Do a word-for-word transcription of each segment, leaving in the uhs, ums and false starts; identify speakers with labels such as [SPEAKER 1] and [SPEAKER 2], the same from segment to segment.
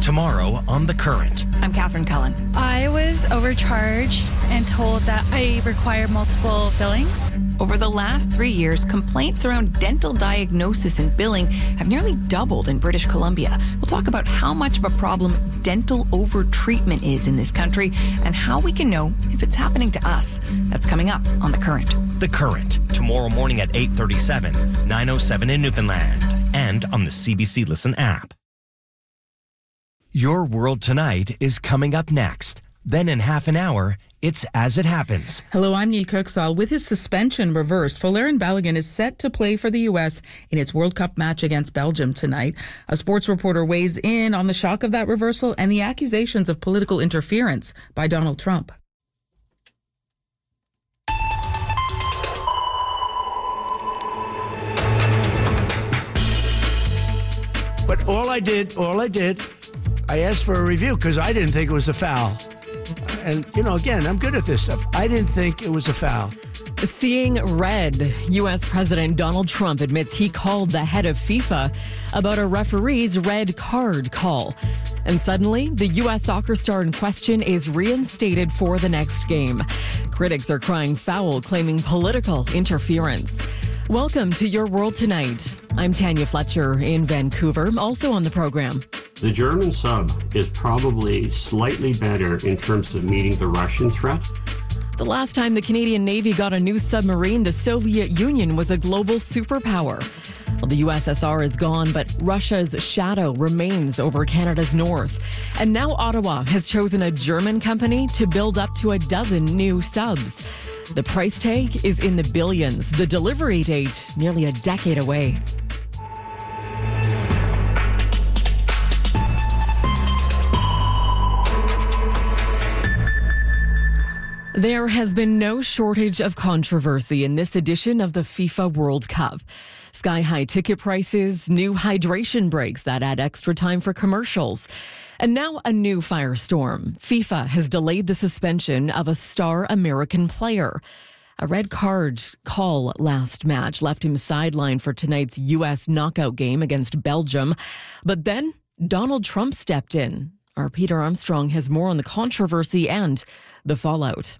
[SPEAKER 1] Tomorrow on The Current.
[SPEAKER 2] I'm Catherine Cullen.
[SPEAKER 3] I was overcharged and told that I require multiple fillings.
[SPEAKER 2] Over the last three years, complaints around dental diagnosis and billing have nearly doubled in British Columbia. We'll talk about how much of a problem dental overtreatment is in this country and how we can know if it's happening to us. That's coming up on The Current.
[SPEAKER 1] The Current, tomorrow morning at eight thirty-seven, nine oh seven in Newfoundland, and on the C B C Listen app. Your World Tonight is coming up next. Then in half an hour, it's As It Happens.
[SPEAKER 4] Hello, I'm Neil Kirksall. With his suspension reversed, Folarin Balogun is set to play for the U S in its World Cup match against Belgium tonight. A sports reporter weighs in on the shock of that reversal and the accusations of political interference by Donald Trump.
[SPEAKER 5] But all I did, all I did, I asked for a review because I didn't think it was a foul. And, you know, again, I'm good at this stuff. I didn't think it was a foul.
[SPEAKER 6] Seeing red, U S President Donald Trump admits he called the head of FIFA about a referee's red card call. And suddenly, the U S soccer star in question is reinstated for the next game. Critics are crying foul, claiming political interference. Welcome to Your World Tonight. I'm Tanya Fletcher in Vancouver, also on the program.
[SPEAKER 7] The German sub is probably slightly better in terms of meeting the Russian threat.
[SPEAKER 6] The last time the Canadian Navy got a new submarine, the Soviet Union was a global superpower. Well, the U S S R is gone, but Russia's shadow remains over Canada's north. And now Ottawa has chosen a German company to build up to a dozen new subs. The price tag is in the billions. The delivery date nearly a decade away. There has been no shortage of controversy in this edition of the FIFA World Cup. Sky-high ticket prices, new hydration breaks that add extra time for commercials. And now a new firestorm. FIFA has delayed the suspension of a star American player. A red card call last match left him sidelined for tonight's U S knockout game against Belgium. But then Donald Trump stepped in. Our Peter Armstrong has more on the controversy and the fallout.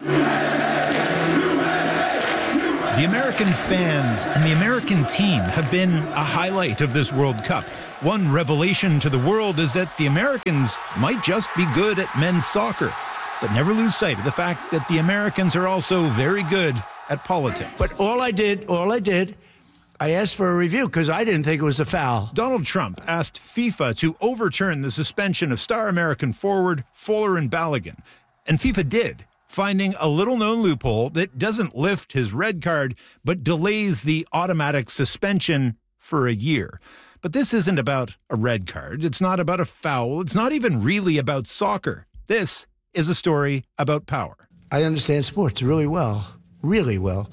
[SPEAKER 8] The American fans and the American team have been a highlight of this World Cup. One revelation to the world is that the Americans might just be good at men's soccer. But never lose sight of the fact that the Americans are also very good at politics.
[SPEAKER 5] But all I did, all I did, I asked for a review because I didn't think it was a foul.
[SPEAKER 8] Donald Trump asked FIFA to overturn the suspension of star American forward Folarin Balogun. And FIFA did, finding a little-known loophole that doesn't lift his red card, but delays the automatic suspension for a year. But this isn't about a red card. It's not about a foul. It's not even really about soccer. This is a story about power.
[SPEAKER 5] I understand sports really well, really well.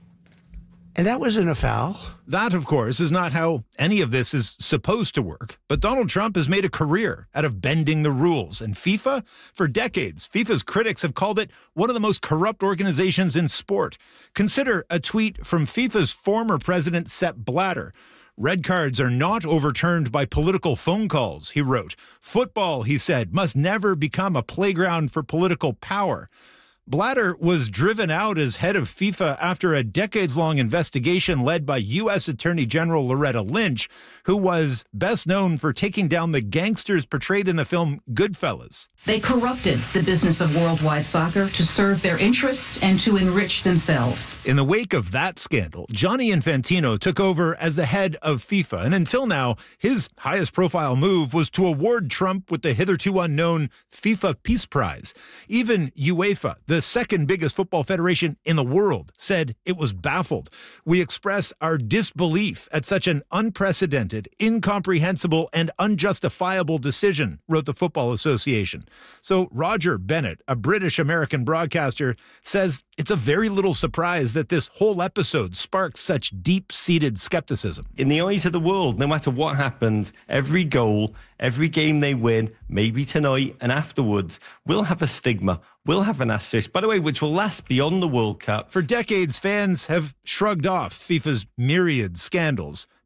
[SPEAKER 5] And that wasn't a foul.
[SPEAKER 8] That, of course, is not how any of this is supposed to work. But Donald Trump has made a career out of bending the rules. And FIFA, for decades, FIFA's critics have called it one of the most corrupt organizations in sport. Consider a tweet from FIFA's former president, Sepp Blatter. Red cards are not overturned by political phone calls, he wrote. Football, he said, must never become a playground for political power. Blatter was driven out as head of FIFA after a decades-long investigation led by U S Attorney General Loretta Lynch, who was best known for taking down the gangsters portrayed in the film Goodfellas.
[SPEAKER 9] They corrupted the business of worldwide soccer to serve their interests and to enrich themselves.
[SPEAKER 8] In the wake of that scandal, Gianni Infantino took over as the head of FIFA, and until now, his highest-profile move was to award Trump with the hitherto unknown FIFA Peace Prize. Even UEFA, the second biggest football federation in the world, said it was baffled. We express our disbelief at such an unprecedented, incomprehensible, and unjustifiable decision, wrote the Football Association. So Roger Bennett, a British-American broadcaster, says it's a very little surprise that this whole episode sparked such deep-seated skepticism.
[SPEAKER 10] In the eyes of the world, no matter what happens, every goal, every game they win, maybe tonight and afterwards, will have a stigma, will have an asterisk, by the way, which will last beyond the World Cup.
[SPEAKER 8] For decades, fans have shrugged off FIFA's myriad scandals.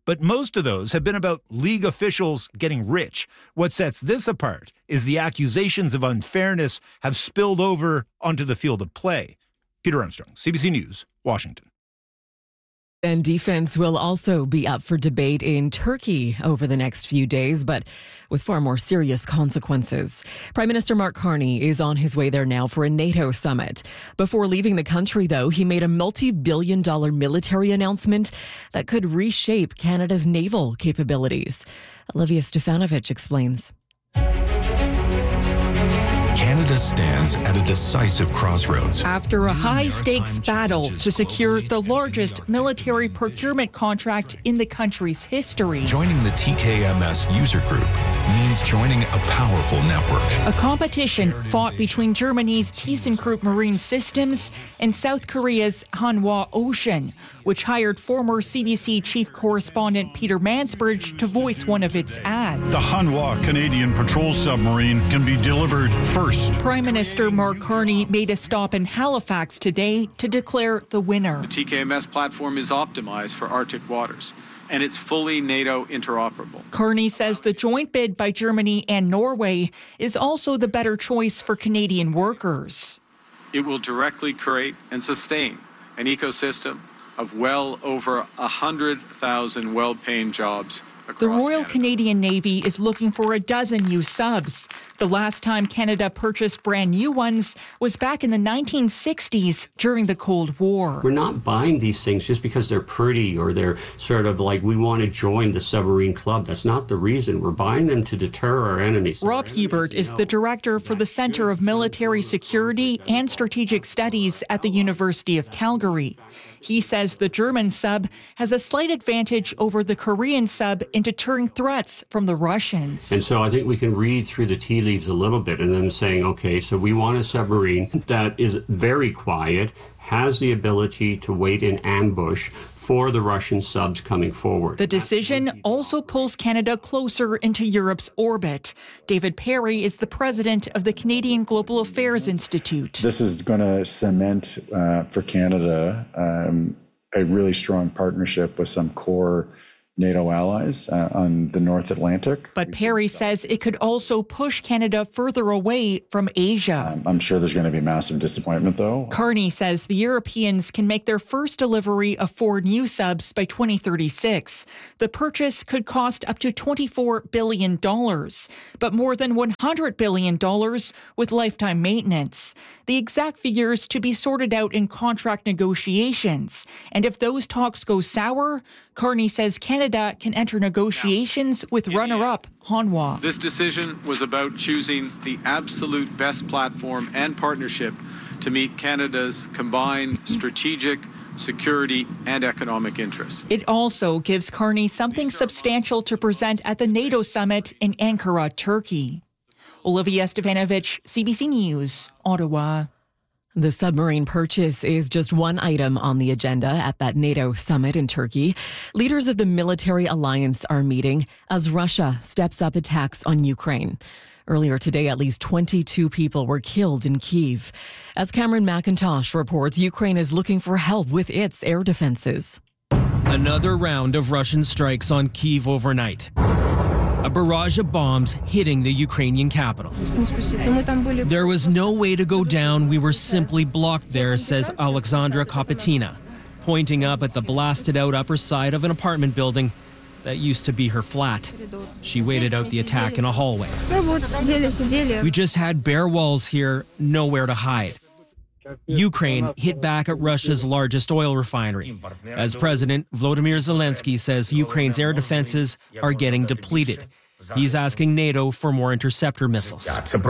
[SPEAKER 8] But most of those have been about league officials getting rich. What sets this apart is the accusations of unfairness have spilled over onto the field of play. Peter Armstrong, C B C News, Washington.
[SPEAKER 6] And defense will also be up for debate in Turkey over the next few days, but with far more serious consequences. Prime Minister Mark Carney is on his way there now for a NATO summit. Before leaving the country, though, he made a multi-billion dollar military announcement that could reshape Canada's naval capabilities. Olivia Stefanovic explains.
[SPEAKER 11] Canada stands at a decisive crossroads.
[SPEAKER 12] After a high-stakes battle to secure the largest military procurement contract in the country's history.
[SPEAKER 11] Joining the T K M S user group means joining a powerful network.
[SPEAKER 12] A competition fought between Germany's ThyssenKrupp Marine Systems and South Korea's Hanwha Ocean, which hired former C B C chief correspondent Peter Mansbridge to voice one of its ads.
[SPEAKER 13] The Hanwha Canadian patrol submarine can be delivered first.
[SPEAKER 12] Prime Minister Mark Carney made a stop in Halifax today to declare the winner.
[SPEAKER 14] The T K M S platform is optimized for Arctic waters, and it's fully NATO interoperable.
[SPEAKER 12] Carney says the joint bid by Germany and Norway is also the better choice for Canadian workers.
[SPEAKER 14] It will directly create and sustain an ecosystem of well over one hundred thousand well-paying jobs across
[SPEAKER 12] The Royal
[SPEAKER 14] Canada.
[SPEAKER 12] Canadian Navy is looking for a dozen new subs. The last time Canada purchased brand new ones was back in the nineteen sixties during the Cold War.
[SPEAKER 7] We're not buying these things just because they're pretty or they're sort of like we want to join the submarine club. That's not the reason. We're buying them to deter our enemies.
[SPEAKER 12] Rob Hebert is the director for the Centre of Military Security and Strategic Studies at the University of Calgary. He says the German sub has a slight advantage over the Korean sub in deterring threats from the Russians.
[SPEAKER 7] And so I think we can read through the tea leaves a little bit and then saying, okay, so we want a submarine that is very quiet, has the ability to wait in ambush for the Russian subs coming forward.
[SPEAKER 12] The decision also pulls Canada closer into Europe's orbit. David Perry is the president of the Canadian Global Affairs Institute.
[SPEAKER 15] This is going to cement uh, for Canada um, a really strong partnership with some core NATO allies uh, on the North Atlantic.
[SPEAKER 12] But Perry says it could also push Canada further away from Asia.
[SPEAKER 15] Um, I'm sure there's going to be massive disappointment, though.
[SPEAKER 12] Carney says the Europeans can make their first delivery of four new subs by twenty thirty-six. The purchase could cost up to twenty-four billion dollars, but more than one hundred billion dollars with lifetime maintenance. The exact figures to be sorted out in contract negotiations. And if those talks go sour, Carney says Canada can enter negotiations with runner-up Hanwha.
[SPEAKER 14] This decision was about choosing the absolute best platform and partnership to meet Canada's combined strategic, security, and economic interests.
[SPEAKER 12] It also gives Carney something substantial to present at the NATO summit in Ankara, Turkey. Olivia Stefanovic, C B C News, Ottawa.
[SPEAKER 6] The submarine purchase is just one item on the agenda at that NATO summit in Turkey. Leaders of the military alliance are meeting as Russia steps up attacks on Ukraine. Earlier today, at least twenty-two people were killed in Kyiv. As Cameron McIntosh reports, Ukraine is looking for help with its air defenses.
[SPEAKER 16] Another round of Russian strikes on Kyiv overnight. A barrage of bombs hitting the Ukrainian capital. There was no way to go down. We were simply blocked there, says Alexandra Kopetina, pointing up at the blasted out upper side of an apartment building that used to be her flat. She waited out the attack in a hallway. We just had bare walls here, nowhere to hide. Ukraine hit back at Russia's largest oil refinery. As President Volodymyr Zelensky says Ukraine's air defenses are getting depleted. He's asking NATO for more interceptor missiles.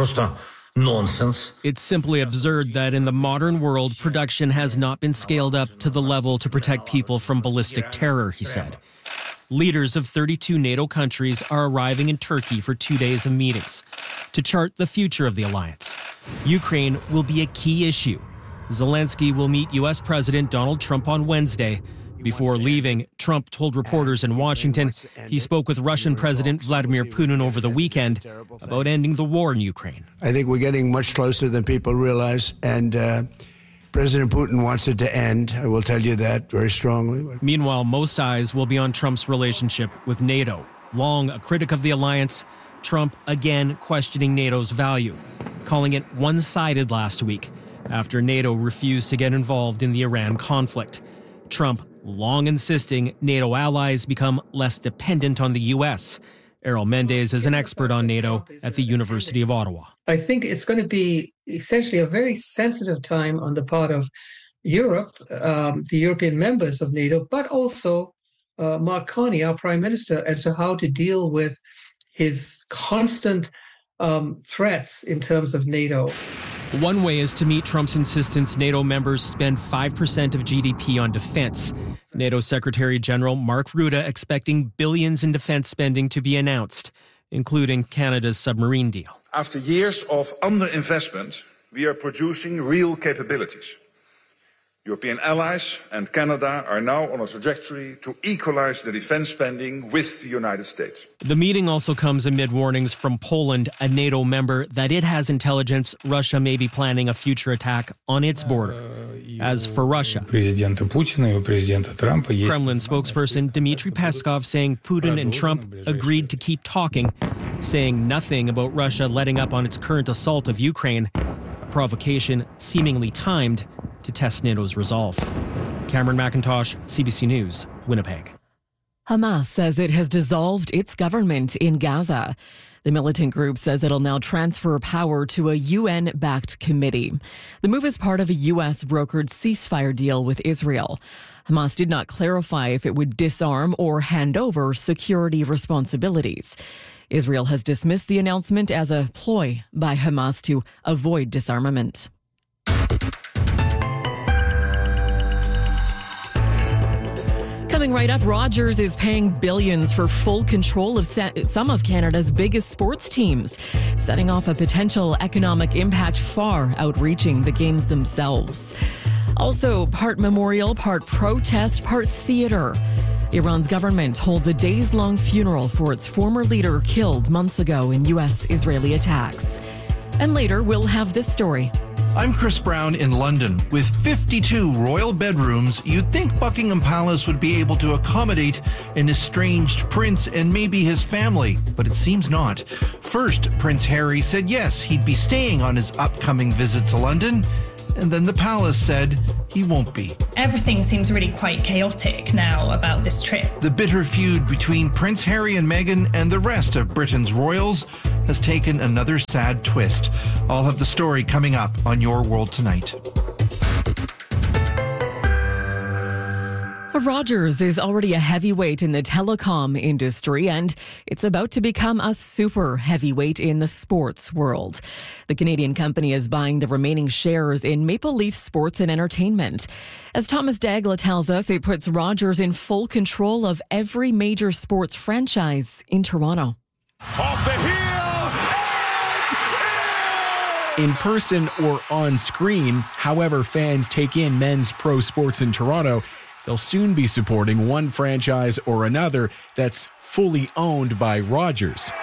[SPEAKER 16] It's simply absurd that in the modern world, production has not been scaled up to the level to protect people from ballistic terror, he said. Leaders of thirty-two NATO countries are arriving in Turkey for two days of meetings to chart the future of the alliance. Ukraine will be a key issue. Zelensky will meet U S President Donald Trump on Wednesday. Before leaving, Trump told reporters in Washington he spoke with Russian President Vladimir Putin over the weekend about ending the war in Ukraine.
[SPEAKER 5] I think we're getting much closer than people realize, and uh, President Putin wants it to end. I will tell you that very strongly.
[SPEAKER 16] Meanwhile, most eyes will be on Trump's relationship with NATO. Long a critic of the alliance, Trump again questioning NATO's value, calling it one-sided last week after NATO refused to get involved in the Iran conflict. Trump long insisting NATO allies become less dependent on the U S. Errol Mendez is an expert on NATO at the University of Ottawa.
[SPEAKER 17] I think it's going to be essentially a very sensitive time on the part of Europe, um, the European members of NATO, but also uh, Mark Carney, our Prime Minister, as to how to deal with his constant um, threats in terms of NATO.
[SPEAKER 16] One way is to meet Trump's insistence NATO members spend five percent of G D P on defense. NATO Secretary General Mark Rutte expecting billions in defense spending to be announced, including Canada's submarine deal.
[SPEAKER 18] After years of underinvestment, we are producing real capabilities. European allies and Canada are now on a trajectory to equalize the defense spending with the United States.
[SPEAKER 16] The meeting also comes amid warnings from Poland, a NATO member, that it has intelligence Russia may be planning a future attack on its border. As for Russia, Kremlin spokesperson Dmitry Peskov saying Putin and Trump agreed to keep talking, saying nothing about Russia letting up on its current assault of Ukraine, a provocation seemingly timed to test NATO's resolve. Cameron McIntosh, C B C News, Winnipeg.
[SPEAKER 6] Hamas says it has dissolved its government in Gaza. The militant group says it'll now transfer power to a U N-backed committee. The move is part of a U S-brokered ceasefire deal with Israel. Hamas did not clarify if it would disarm or hand over security responsibilities. Israel has dismissed the announcement as a ploy by Hamas to avoid disarmament. Coming right up, Rogers is paying billions for full control of some of Canada's biggest sports teams, setting off a potential economic impact far outreaching the games themselves. Also, part memorial, part protest, part theater. Iran's government holds a days-long funeral for its former leader killed months ago in U S-Israeli attacks. And later, we'll have this story.
[SPEAKER 19] I'm Chris Brown in London. With fifty-two royal bedrooms, you'd think Buckingham Palace would be able to accommodate an estranged prince and maybe his family, but it seems not. First, Prince Harry said yes, he'd be staying on his upcoming visit to London, and then the palace said he won't be.
[SPEAKER 20] Everything seems really quite chaotic now about this trip.
[SPEAKER 19] The bitter feud between Prince Harry and Meghan and the rest of Britain's royals has taken another sad twist. I'll have the story coming up on Your World Tonight.
[SPEAKER 6] Rogers is already a heavyweight in the telecom industry, and it's about to become a super heavyweight in the sports world. The Canadian company is buying the remaining shares in Maple Leaf Sports and Entertainment. As Thomas Dagla tells us, it puts Rogers in full control of every major sports franchise in Toronto.
[SPEAKER 21] Off the heel! In person or on screen, however fans take in men's pro sports in Toronto, they'll soon be supporting one franchise or another that's fully owned by Rogers.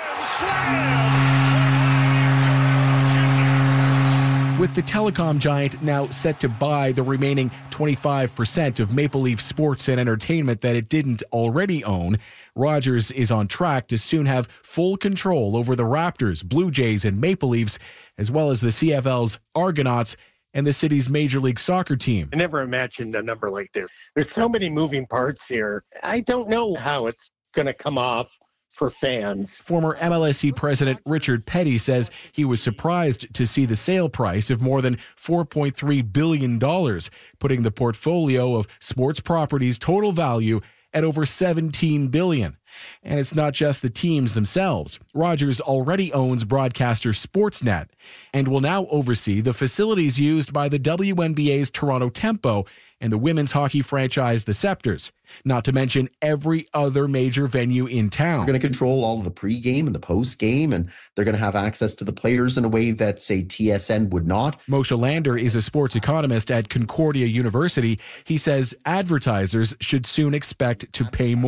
[SPEAKER 21] With the telecom giant now set to buy the remaining twenty-five percent of Maple Leaf Sports and Entertainment that it didn't already own, Rogers is on track to soon have full control over the Raptors, Blue Jays, and Maple Leafs, as well as the C F L's Argonauts and the city's Major League Soccer team.
[SPEAKER 22] I never imagined a number like this. There's so many moving parts here. I don't know how it's going to come off for fans.
[SPEAKER 21] Former M L S C president Richard Petty says he was surprised to see the sale price of more than four point three billion dollars, putting the portfolio of sports properties' total value at over seventeen billion dollars. And it's not just the teams themselves. Rogers already owns broadcaster Sportsnet and will now oversee the facilities used by the W N B A's Toronto Tempo and the women's hockey franchise the Scepters, not to mention every other major venue in town.
[SPEAKER 23] They're going to control all of the pregame and the postgame, and they're going to have access to the players in a way that, say, T S N would not.
[SPEAKER 21] Moshe Lander is a sports economist at Concordia University. He says advertisers should soon expect to pay more.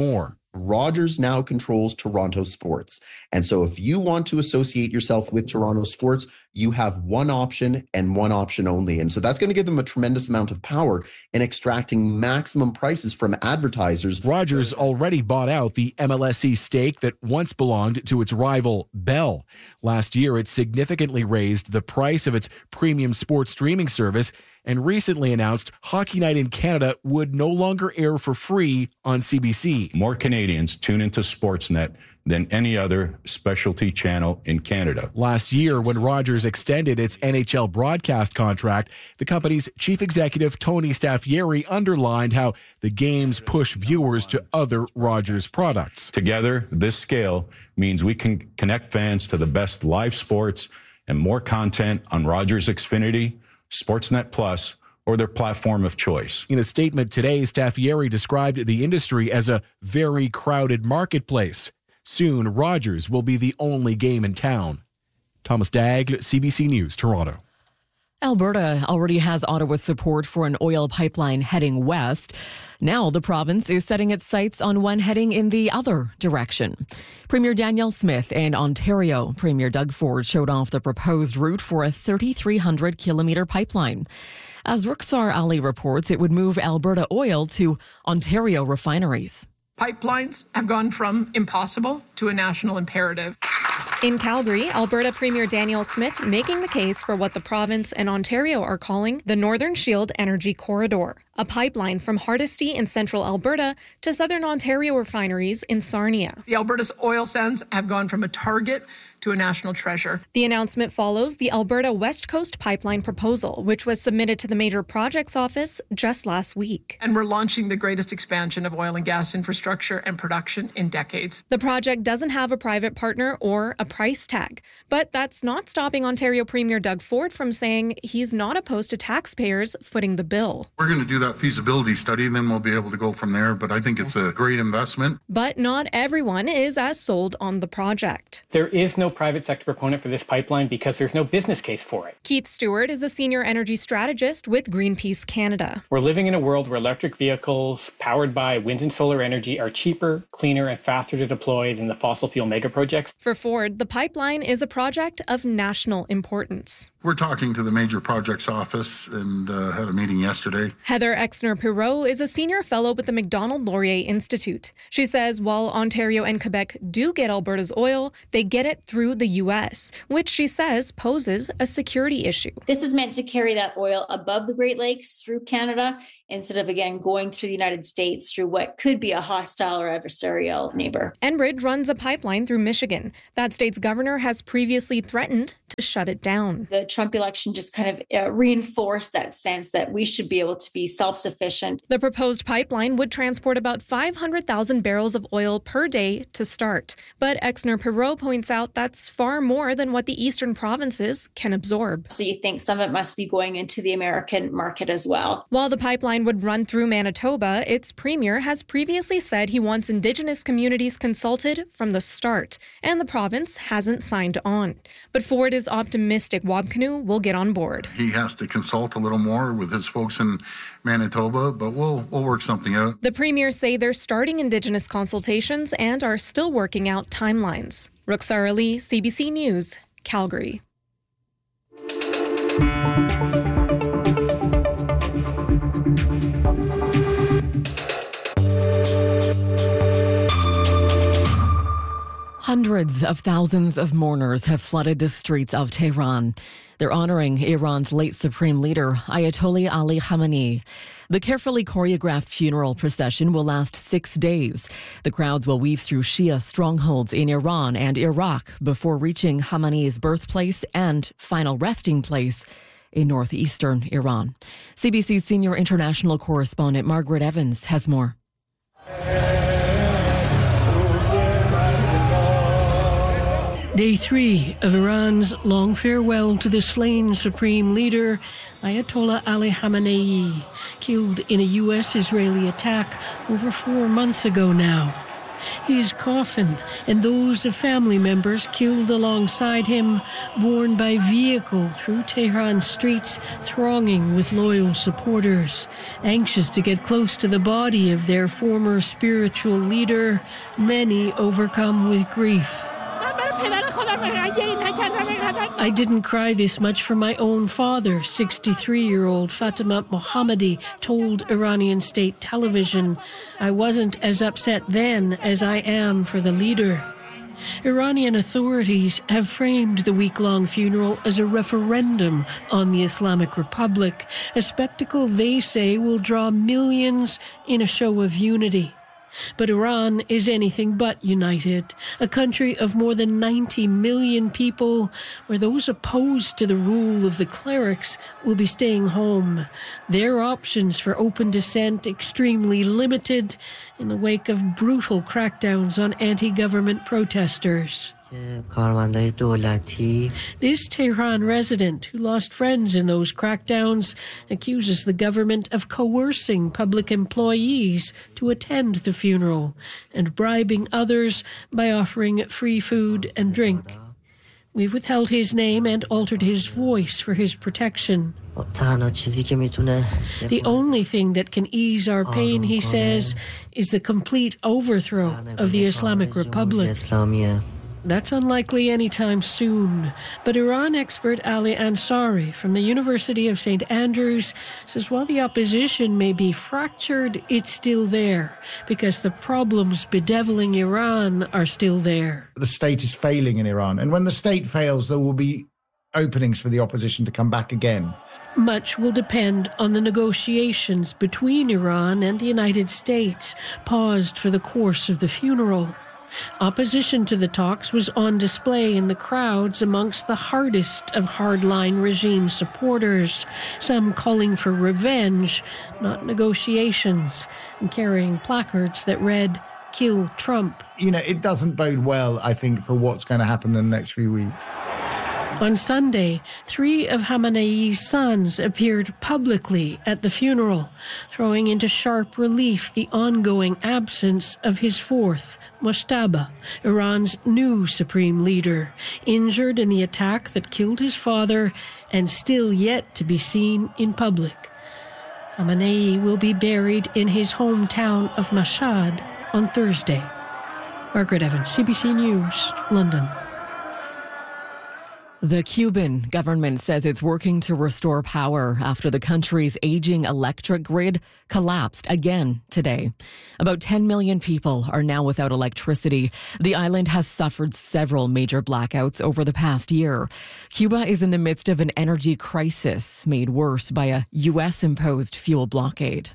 [SPEAKER 23] Rogers now controls Toronto sports. And so if you want to associate yourself with Toronto sports, you have one option and one option only. And so that's going to give them a tremendous amount of power in extracting maximum prices from advertisers.
[SPEAKER 21] Rogers already bought out the M L S E stake that once belonged to its rival Bell. Last year, it significantly raised the price of its premium sports streaming service and recently announced Hockey Night in Canada would no longer air for free on C B C.
[SPEAKER 1] More Canadians tune into Sportsnet than any other specialty channel in Canada.
[SPEAKER 21] Last year, when Rogers extended its N H L broadcast contract, the company's chief executive, Tony Staffieri, underlined how the games push viewers to other Rogers products.
[SPEAKER 1] Together, this scale means we can connect fans to the best live sports and more content on Rogers Xfinity, Sportsnet Plus, or their platform of choice.
[SPEAKER 21] In a statement today, Staffieri described the industry as a very crowded marketplace. Soon, Rogers will be the only game in town. Thomas Daigle, C B C News, Toronto.
[SPEAKER 6] Alberta already has Ottawa's support for an oil pipeline heading west. Now the province is setting its sights on one heading in the other direction. Premier Danielle Smith and Ontario Premier Doug Ford showed off the proposed route for a thirty-three hundred kilometre pipeline. As Rukhsar Ali reports, it would move Alberta oil to Ontario refineries.
[SPEAKER 2] Pipelines have gone from impossible to a national imperative.
[SPEAKER 3] In Calgary, Alberta Premier Danielle Smith making the case for what the province and Ontario are calling the Northern Shield Energy Corridor, a pipeline from Hardisty in central Alberta to southern Ontario refineries in Sarnia.
[SPEAKER 2] The Alberta's oil sands have gone from a target to a national treasure.
[SPEAKER 3] The announcement follows the Alberta West Coast Pipeline proposal, which was submitted to the Major Projects Office just last week.
[SPEAKER 2] And we're launching the greatest expansion of oil and gas infrastructure and production in decades.
[SPEAKER 3] The project doesn't have a private partner or a price tag, but that's not stopping Ontario Premier Doug Ford from saying he's not opposed to taxpayers footing the bill.
[SPEAKER 24] We're going to do that feasibility study, and then we'll be able to go from there, but I think it's a great investment.
[SPEAKER 3] But not everyone is as sold on the project.
[SPEAKER 25] There is no private sector proponent for this pipeline because there's no business case for it.
[SPEAKER 3] Keith Stewart is a senior energy strategist with Greenpeace Canada.
[SPEAKER 25] We're living in a world where electric vehicles powered by wind and solar energy are cheaper, cleaner, and faster to deploy than the fossil fuel mega projects.
[SPEAKER 3] For Ford, the pipeline is a project of national importance.
[SPEAKER 24] We're talking to the Major Projects Office and uh, had a meeting yesterday.
[SPEAKER 3] Heather Exner-Pirot is a senior fellow with the Macdonald-Laurier Institute. She says while Ontario and Quebec do get Alberta's oil, they get it through the U S, which she says poses a security issue.
[SPEAKER 26] This is meant to carry that oil above the Great Lakes through Canada instead of, again, going through the United States through what could be a hostile or adversarial neighbor.
[SPEAKER 3] Enbridge runs a pipeline through Michigan. That state's governor has previously threatened to shut it down.
[SPEAKER 26] The Trump election just kind of uh, reinforced that sense that we should be able to be self-sufficient.
[SPEAKER 3] The proposed pipeline would transport about five hundred thousand barrels of oil per day to start. But Exner-Pirot points out that's far more than what the eastern provinces can absorb.
[SPEAKER 26] So you think some of it must be going into the American market as well.
[SPEAKER 3] While the pipeline would run through Manitoba, its premier has previously said he wants Indigenous communities consulted from the start, and the province hasn't signed on. But Ford is optimistic Wabkanu will get on board.
[SPEAKER 24] He has to consult a little more with his folks in Manitoba, but we'll we'll work something out.
[SPEAKER 3] The premiers say they're starting Indigenous consultations and are still working out timelines. Rukhsar Ali, C B C News, Calgary.
[SPEAKER 6] Hundreds of thousands of mourners have flooded the streets of Tehran. They're honoring Iran's late supreme leader, Ayatollah Ali Khamenei. The carefully choreographed funeral procession will last six days. The crowds will weave through Shia strongholds in Iran and Iraq before reaching Khamenei's birthplace and final resting place in northeastern Iran. C B C's senior international correspondent Margaret Evans has more.
[SPEAKER 27] Day three of Iran's long farewell to the slain supreme leader, Ayatollah Ali Khamenei, killed in a U S Israeli attack over four months ago now. his coffin, and those of family members killed alongside him, borne by vehicle through Tehran's streets, thronging with loyal supporters, anxious to get close to the body of their former spiritual leader, many overcome with grief. I didn't cry this much for my own father, sixty-three-year-old Fatima Mohammadi told Iranian state television. I wasn't as upset then as I am for the leader. Iranian authorities have framed the week-long funeral as a referendum on the Islamic Republic, a spectacle they say will draw millions in a show of unity. But Iran is anything but united, a country of more than ninety million people, where those opposed to the rule of the clerics will be staying home, their options for open dissent extremely limited in the wake of brutal crackdowns on anti-government protesters. This Tehran resident, who lost friends in those crackdowns, accuses the government of coercing public employees to attend the funeral and bribing others by offering free food and drink. We've withheld his name and altered his voice for his protection. The only thing that can ease our pain, he says, is the complete overthrow of the Islamic Republic. That's unlikely anytime soon. But Iran expert Ali Ansari from the University of Saint Andrews says while the opposition may be fractured, it's still there because the problems bedeviling Iran are still there.
[SPEAKER 4] The state is failing in Iran, and when the state fails, there will be openings for the opposition to come back again.
[SPEAKER 27] Much will depend on the negotiations between Iran and the United States, paused for the course of the funeral. Opposition to the talks was on display in the crowds amongst the hardest of hardline regime supporters, some calling for revenge, not negotiations, and carrying placards that read, "Kill Trump."
[SPEAKER 4] You know, it doesn't bode well, I think, for what's going to happen in the next few weeks.
[SPEAKER 27] On Sunday, three of Khamenei's sons appeared publicly at the funeral, throwing into sharp relief the ongoing absence of his fourth, Mojtaba, Iran's new supreme leader, injured in the attack that killed his father and still yet to be seen in public. Khamenei will be buried in his hometown of Mashhad on Thursday. Margaret Evans, C B C News, London.
[SPEAKER 6] The Cuban government says it's working to restore power after the country's aging electric grid collapsed again today. About ten million people are now without electricity. The island has suffered several major blackouts over the past year. Cuba is in the midst of an energy crisis made worse by a U S-imposed fuel blockade.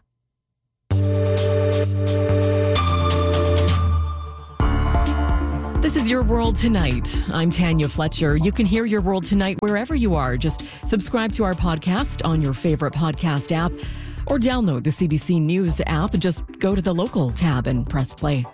[SPEAKER 6] This is Your World Tonight. I'm Tanya Fletcher. You can hear Your World Tonight wherever you are. Just subscribe to our podcast on your favorite podcast app or download the C B C News app. Just go to the local tab and press play.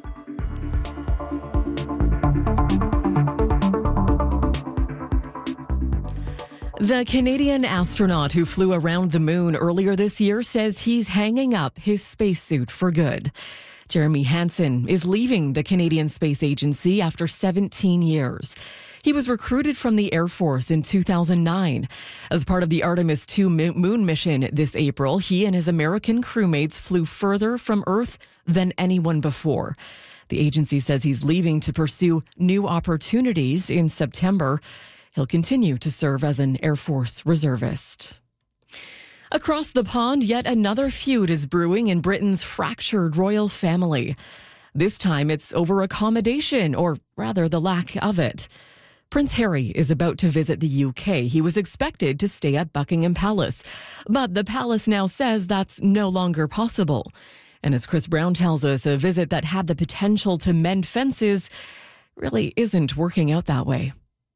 [SPEAKER 6] The Canadian astronaut who flew around the moon earlier this year says he's hanging up his spacesuit for good. Jeremy Hansen is leaving the Canadian Space Agency after seventeen years. He was recruited from the Air Force in two thousand nine. As part of the Artemis two moon mission this April, he and his American crewmates flew further from Earth than anyone before. The agency says he's leaving to pursue new opportunities in September. He'll continue to serve as an Air Force reservist. Across the pond, yet another feud is brewing in Britain's fractured royal family. This time it's over accommodation, or rather the lack of it. Prince Harry is about to visit the U K. He was expected to stay at Buckingham Palace, but the palace now says that's no longer possible. And as Chris Brown tells us, a visit that had the potential to mend fences really isn't working out that way.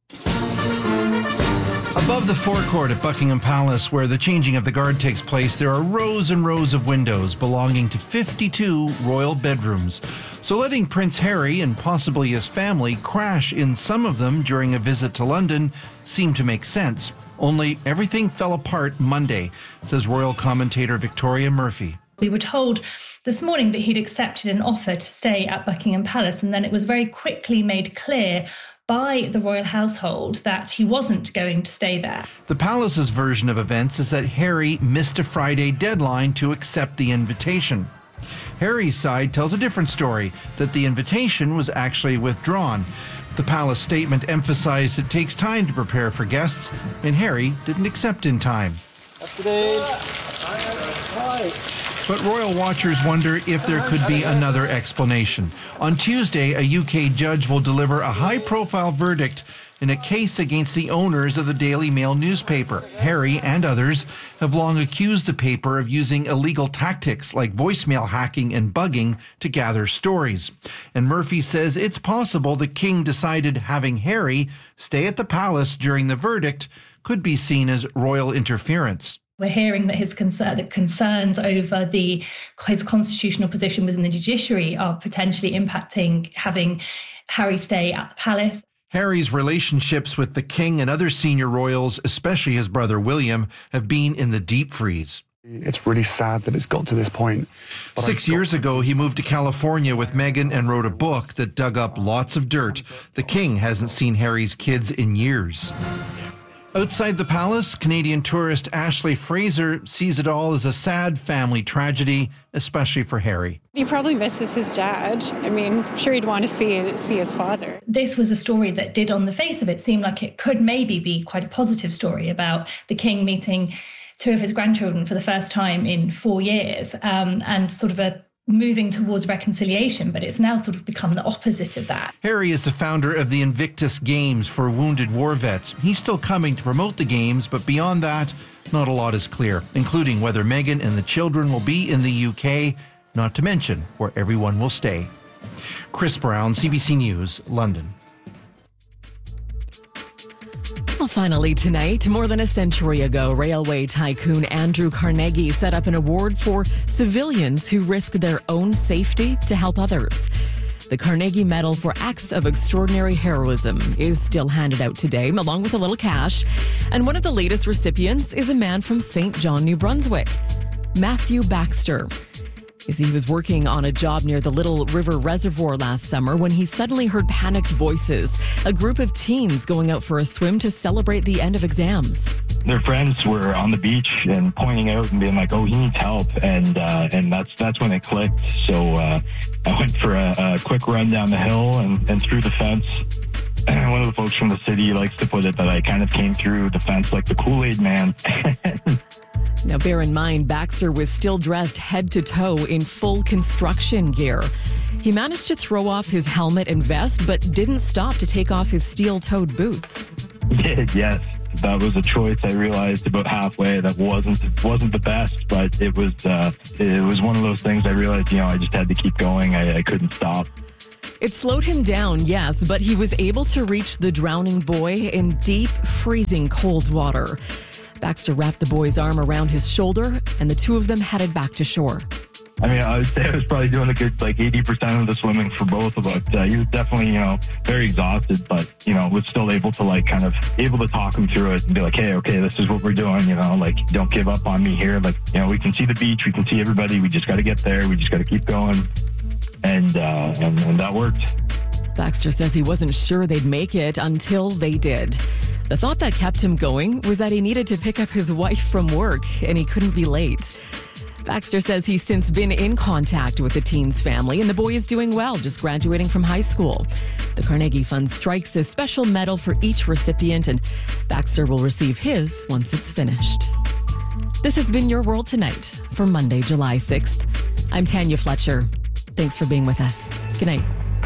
[SPEAKER 19] Above the forecourt at Buckingham Palace, where the changing of the guard takes place, there are rows and rows of windows belonging to fifty-two royal bedrooms. So letting Prince Harry and possibly his family crash in some of them during a visit to London seemed to make sense. Only everything fell apart Monday, says royal commentator Victoria Murphy.
[SPEAKER 20] We were told this morning that he'd accepted an offer to stay at Buckingham Palace, and then it was very quickly made clear by the royal household that he wasn't going to stay there.
[SPEAKER 19] The palace's version of events is that Harry missed a Friday deadline to accept the invitation. Harry's side tells a different story, that the invitation was actually withdrawn. The palace statement emphasized it takes time to prepare for guests, and Harry didn't accept in time. But royal watchers wonder if there could be another explanation. On Tuesday, a U K judge will deliver a high-profile verdict in a case against the owners of the Daily Mail newspaper. Harry and others have long accused the paper of using illegal tactics like voicemail hacking and bugging to gather stories. And Murphy says it's possible the king decided having Harry stay at the palace during the verdict could be seen as royal interference.
[SPEAKER 20] We're hearing that his concern, that concerns over the his constitutional position within the judiciary are potentially impacting having Harry stay at the palace.
[SPEAKER 19] Harry's relationships with the king and other senior royals, especially his brother William, have been in the deep freeze.
[SPEAKER 7] It's really sad that it's got to this point.
[SPEAKER 19] Six years ago, he moved to California with Meghan and wrote a book that dug up lots of dirt. The king hasn't seen Harry's kids in years. Outside the palace, Canadian tourist Ashley Fraser sees it all as a sad family tragedy, especially for Harry.
[SPEAKER 8] He probably misses his dad. I mean, I'm sure he'd want to see see his father.
[SPEAKER 20] This was a story that did, on the face of it, seem like it could maybe be quite a positive story about the king meeting two of his grandchildren for the first time in four years um, and sort of a moving towards reconciliation, but it's now sort of become the opposite of that.
[SPEAKER 19] Harry is the founder of the Invictus Games for wounded war vets. He's still coming to promote the games, but beyond that, not a lot is clear, including whether Meghan and the children will be in the U K, not to mention where everyone will stay. Chris Brown, C B C News, London.
[SPEAKER 6] Well, finally tonight, more than a century ago, railway tycoon Andrew Carnegie set up an award for civilians who risk their own safety to help others. The Carnegie Medal for Acts of Extraordinary Heroism is still handed out today, along with a little cash. And one of the latest recipients is a man from Saint John, New Brunswick, Matthew Baxter. As he was working on a job near the Little River Reservoir last summer when he suddenly heard panicked voices, a group of teens going out for a swim to celebrate the end of exams.
[SPEAKER 9] Their friends were on the beach and pointing out and being like, oh, he needs help. And uh, and that's that's when it clicked. So uh, I went for a, a quick run down the hill and, and through the fence. And one of the folks from the city likes to put it that I kind of came through the fence like the Kool-Aid man.
[SPEAKER 6] Now, bear in mind, Baxter was still dressed head to toe in full construction gear. He managed to throw off his helmet and vest, but didn't stop to take off his steel-toed boots.
[SPEAKER 9] Yes, that was a choice I realized about halfway that wasn't wasn't the best, but it was uh, it was one of those things I realized, you know, I just had to keep going. I, I couldn't stop.
[SPEAKER 6] It slowed him down, yes, but he was able to reach the drowning boy in deep, freezing cold water. Baxter wrapped the boy's arm around his shoulder, and the two of them headed back to shore.
[SPEAKER 9] I mean, I would say I was probably doing a good, like, eighty percent of the swimming for both of us. Uh, he was definitely, you know, very exhausted, but, you know, was still able to, like, kind of able to talk him through it and be like, hey, okay, this is what we're doing, you know, like, don't give up on me here. Like, you know, we can see the beach, we can see everybody, we just got to get there, we just got to keep going. And, uh, and, and that worked.
[SPEAKER 6] Baxter says he wasn't sure they'd make it until they did. The thought that kept him going was that he needed to pick up his wife from work and he couldn't be late. Baxter says he's since been in contact with the teen's family and the boy is doing well, just graduating from high school. The Carnegie Fund strikes a special medal for each recipient, and Baxter will receive his once it's finished. This has been Your World Tonight for Monday, July sixth. I'm Tanya Fletcher. Thanks for being with us. Good night.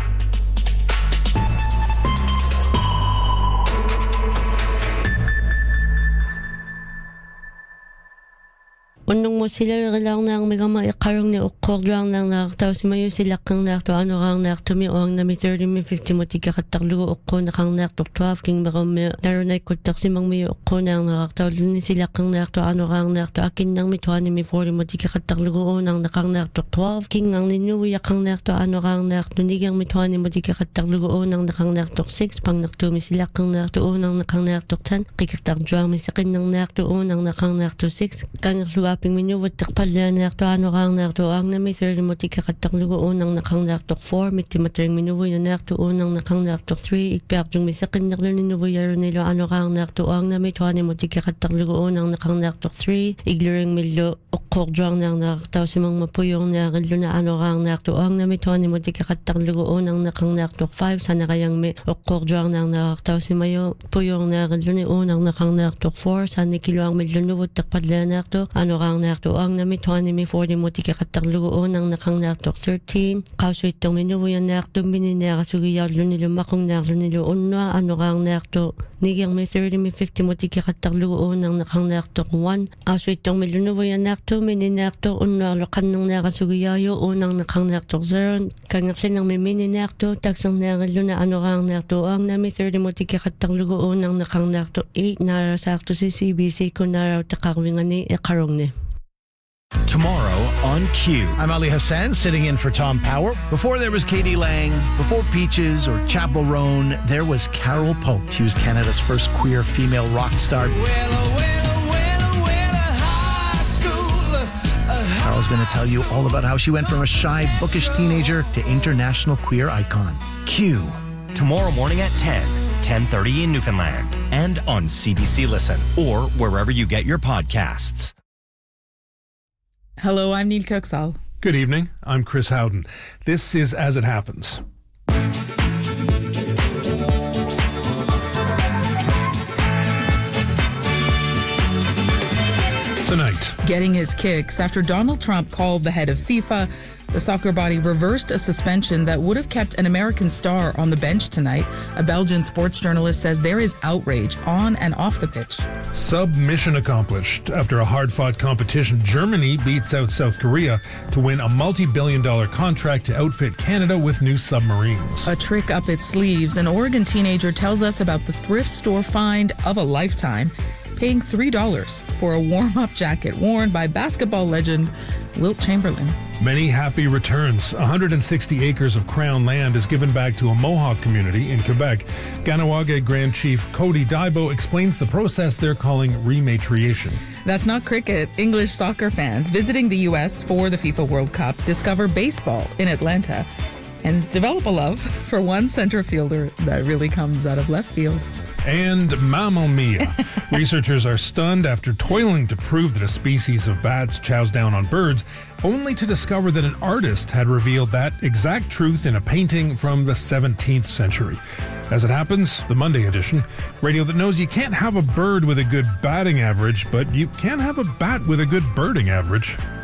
[SPEAKER 10] Unong mo sila lang nang mega maikarong ni ukordang nang nakataw si mayo sila kang nakto ano kang nakto mi oang na mi thirty mi fifty mo tika kataklugo ukko na kang nakto twelve king mega mi naronay kutak si mang mi ukko nang nakataw ni sila kang nakto ano kang nakto akin nang mi twenty mi forty mo tika kataklugo nang nakang nakto twelve king nang ninuya kang nakto ano kang nakto nigang mi twenty mo tika kataklugo nang nakang nakto six pang nakto mi sila kang nakto nang nakang nakto ten kikatak jwa mi sakin nang nakto nang nakang nakto six kang luwaping mi minuut takpalyan nakto ano kang nakto ang na may thirty mo tika kataklugo unang nakang nakto four miti matring minuwo yung nakto unang nakang nakto three ikpiak yung misakin naklo ninuwo yaro nilo ano kang nakto ang na may twenty mo tika kataklugo unang nakang nakto three igluring milyo okok drang nang naktaw si mang mapuyong nakalo na ano kang nakto ang na may twenty mo tika kataklugo unang nakang nakto five sana kayang may okok drang nang naktaw si mayo puyong nakalo ni unang nakang nakto four sana kilo ang milyo nuwo takpalyan nakto ano kang nakto ang na may twenty may forty mo tika kataklugo unang nakang nakto thirteen kaso itong minuwo yung nakto mininera sugiyaw nilo makong naklo nilo unwa ano kang nakto nigyang may thirty may fifty mo tika kataklugo unang nakang nakto one kaso itong milunuwo yung nakto mininakto unwa lokan ng nakasugiyayo unang nakang nakto zero kangaksin ng may mininakto tagsang nakalo na ano kang nakto ang na may thirty mo tika kataklugo unang nakang nakto eight narasakto si C B C ko naraw takawingan ni ekarong ni.
[SPEAKER 5] Tomorrow on Q.
[SPEAKER 11] I'm Ali Hassan, sitting in for Tom Power. Before there was Katie Lang, before Peaches or Chapel Roan, there was Carol Pope. She was Canada's first queer female rock star. Carol's going to tell you all about how she went from a shy, bookish teenager to international queer icon.
[SPEAKER 5] Q. Tomorrow morning at ten, ten thirty in Newfoundland, and on C B C Listen, or wherever you get your podcasts.
[SPEAKER 12] Hello, I'm Neil Kirksall.
[SPEAKER 13] Good evening. I'm Chris Howden. This is As It Happens. Tonight.
[SPEAKER 12] Getting his kicks after Donald Trump called the head of FIFA. The soccer body reversed a suspension that would have kept an American star on the bench tonight. A Belgian sports journalist says there is outrage on and off the pitch.
[SPEAKER 13] Submission accomplished. After a hard-fought competition, Germany beats out South Korea to win a multi-billion dollar contract to outfit Canada with new submarines.
[SPEAKER 12] A trick up its sleeves. An Oregon teenager tells us about the thrift store find of a lifetime, paying three dollars for a warm-up jacket worn by basketball legend Wilt Chamberlain.
[SPEAKER 13] Many happy returns. one hundred sixty acres of Crown land is given back to a Mohawk community in Quebec. Ganawage Grand Chief Cody Daibo explains the process they're calling rematriation.
[SPEAKER 12] That's not cricket. English soccer fans visiting the U S for the FIFA World Cup discover baseball in Atlanta and develop a love for one center fielder that really comes out of left field.
[SPEAKER 13] And Mamma Mia. Researchers are stunned after toiling to prove that a species of bats chows down on birds, only to discover that an artist had revealed that exact truth in a painting from the seventeenth century. As It Happens, the Monday edition, radio that knows you can't have a bird with a good batting average, but you can have a bat with a good birding average.